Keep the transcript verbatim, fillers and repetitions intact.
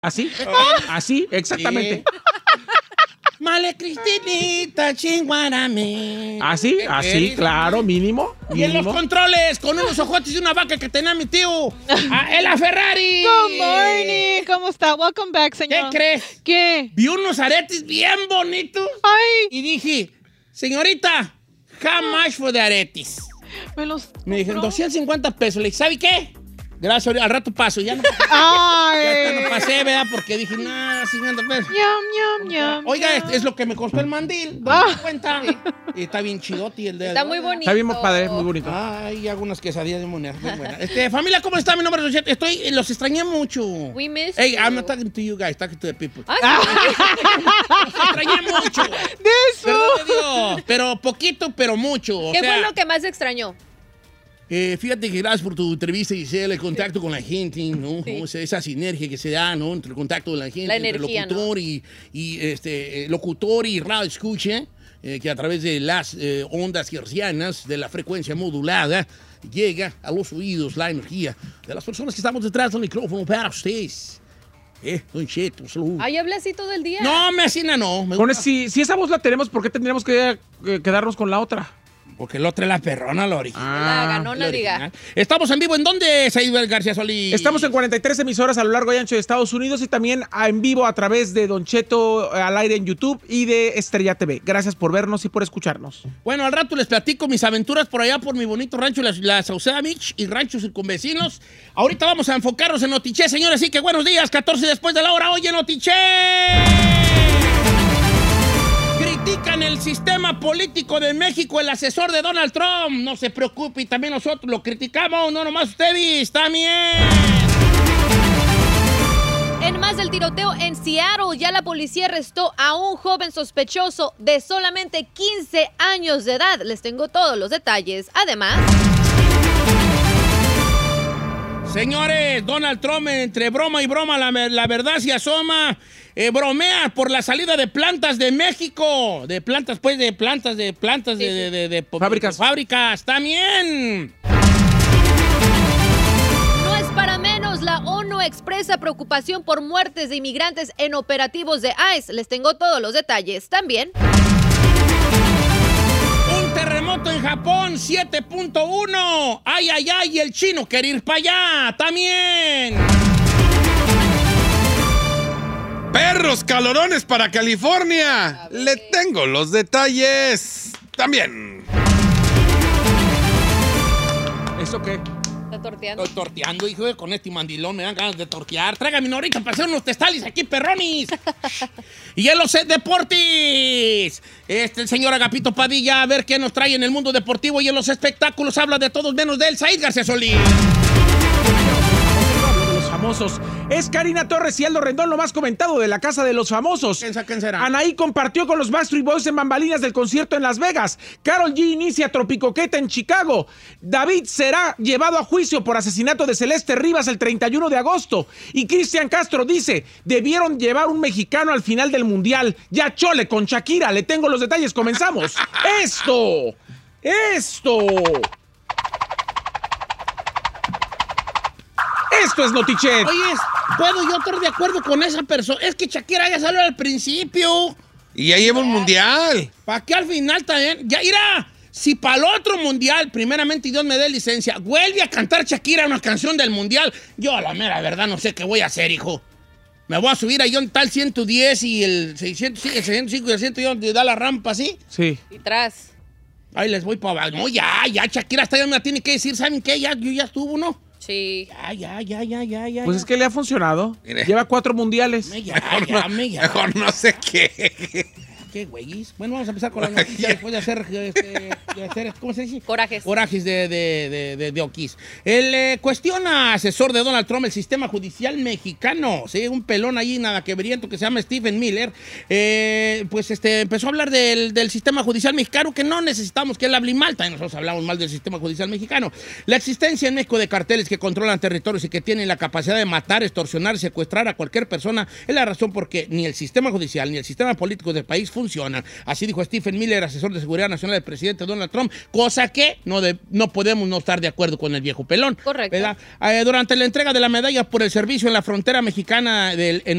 ¿Así? ¿Así? Exactamente. Sí. Male Cristinita, chinguarame. ¿Así? Así, claro, mínimo. Y en los mínimo. controles, con unos ojotes y una vaca que tenía mi tío. ¡A Ela Ferrari! Good morning. ¿Cómo está? Welcome back, ¿Qué señor. crees? ¿Qué? Vi unos aretes bien bonitos. Ay, Y dije, señorita, how much for the aretes? me los... Me dijeron compró. doscientos cincuenta pesos. Le dije, ¿sabe qué? Gracias, al rato paso. Ya no, Ay. ya hasta no pasé, ¿verdad? Porque dije, nada, cincuenta pesos. Yum, yum, yum. Oiga, yum. es, es lo que me costó el mandil. Ah. Cuenta. Y está bien chidote el de Está muy bonito. Está bien padre, muy bonito. Ay, hago unas quesadillas de moneda. Muy buenas. Este, familia, ¿cómo está? Mi nombre es Rochette. Estoy, los extrañé mucho. We missed Hey, you. I'm not talking to you guys, talking to the people. Ah, Los extrañé mucho. De eso. Perdón de Dios. Pero poquito, pero mucho. O ¿Qué sea, fue lo que más extrañó? Eh, fíjate que gracias por tu entrevista, Gisela, el contacto con la gente, ¿no? Sí. O sea, esa sinergia que se da, ¿no? Entre el contacto de la gente, La entre energía, locutor y, y este, eh, locutor y radio escucha, eh, que a través de las eh, ondas hercianas de la frecuencia modulada llega a los oídos la energía de las personas que estamos detrás del micrófono para ustedes. Eh, Don Cheto, salud. Ay, habla así todo el día. No, me asina no. Me Con gusta, es- si, si esa voz la tenemos, ¿por qué tendríamos que eh, quedarnos con la otra? porque el otro es la perrona, la original. La ganona, La diga. original. Estamos en vivo, ¿en dónde, Saíbel García Solís? Estamos en cuarenta y tres emisoras a lo largo y ancho de Estados Unidos y también a- en vivo a través de Don Cheto eh, al aire en YouTube y de Estrella T V. Gracias por vernos y por escucharnos. Bueno, al rato les platico mis aventuras por allá por mi bonito rancho, la, la Sauceda Beach y ranchos circunvecinos. Ahorita vamos a enfocarnos en Notiché, señores, así que buenos días, catorce después de la hora, oye Notiché. Critican el sistema político de México, el asesor de Donald Trump. No se preocupe, y también nosotros lo criticamos, no nomás ustedes, también. En más del tiroteo en Seattle, ya la policía arrestó a un joven sospechoso de solamente quince años de edad. Les tengo todos los detalles. Además, Señores, Donald Trump, entre broma y broma, la, la verdad se asoma. Eh, bromea por la salida de plantas de México. De plantas, pues, de plantas, de plantas, de, de, de, de- Fábricas. de fábricas, también. no es para menos, la ONU expresa preocupación por muertes de inmigrantes en operativos de ICE. Les tengo todos los detalles. También, Un terremoto en Japón, siete punto uno. Ay, ay, ay, y el chino quiere ir para allá, también. Perros calorones para California. Le tengo los detalles también. ¿Eso qué? está torteando. Estoy torteando, hijo, con este mandilón me dan ganas de tortear. Tráigame una horita para hacer unos testales aquí, perronis. Y en los deportes, este, el señor Agapito Padilla, a ver qué nos trae en el mundo deportivo y en los espectáculos. Habla de todos menos de él, Said García Solís. Los famosos. Es Karina Torres y Aldo Rendón, lo más comentado de la Casa de los Famosos. ¿Quién, quién será? Anaí compartió con los Backstreet Boys en bambalinas del concierto en Las Vegas. Karol G inicia Tropicoqueta en Chicago. David será llevado a juicio por asesinato de Celeste Rivas el treinta y uno de agosto. Y Cristian Castro dice, debieron llevar un mexicano al final del Mundial. Ya chole con Shakira. Le tengo los detalles. Comenzamos. ¡Esto! ¡Esto! Esto es Notichet. Oye, ¿puedo yo estar de acuerdo con esa persona? Es que Shakira ya salió al principio. Y ya lleva un mundial. ¿Para qué al final también? Ya irá. Si para el otro mundial, primeramente Dios me dé licencia, vuelve a cantar Shakira una canción del mundial, yo a la mera verdad no sé qué voy a hacer, hijo. Me voy a subir ahí un tal ciento diez y el seiscientos, el seiscientos cinco y el ciento donde da la rampa, ¿sí? Sí. Y tras. Ahí les voy para abajo. No, ya, ya, Shakira hasta ya me la tiene que decir, ¿saben qué? Ya, yo ya estuvo, ¿no? Sí. Ya, ya, ya, ya, ya, ya. Pues ya. es que le ha funcionado. Mire. Lleva cuatro mundiales. Me ya, Mejor, ya, no, me ya. mejor no sé qué. ¿Qué, güeyes? Bueno, vamos a empezar con la noticia después de hacer, este, de hacer, ¿cómo se dice? Corajes. Corajes de, de, de, de, de Oquis. Él eh, cuestiona, asesor de Donald Trump, el sistema judicial mexicano. ¿Sí? Un pelón ahí, nada que briento, que se llama Stephen Miller. Eh, pues este, empezó a hablar del, del sistema judicial mexicano, que no necesitamos que él hable mal. También nosotros hablamos mal del sistema judicial mexicano. La existencia en México de carteles que controlan territorios y que tienen la capacidad de matar, extorsionar, secuestrar a cualquier persona es la razón por que ni el sistema judicial ni el sistema político del país funciona funcionan. Así dijo Stephen Miller, asesor de seguridad nacional del presidente Donald Trump, cosa que no, de, no podemos no estar de acuerdo con el viejo pelón. Correcto. ¿Verdad? Eh, durante la entrega de la medalla por el servicio en la frontera mexicana del, en